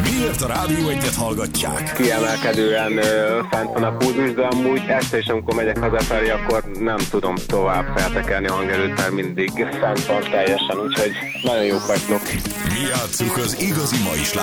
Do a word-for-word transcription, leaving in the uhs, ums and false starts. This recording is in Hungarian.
Miért a Rádió Egyet hallgatják? Kiemelkedően ö, fent van a pulzus, de amúgy este is, amikor megyek hazafelé, akkor nem tudom tovább feltekerni a hangerőt, mert mindig fent van teljesen, úgyhogy nagyon jók vagytok. Mi játsszuk az igazi mai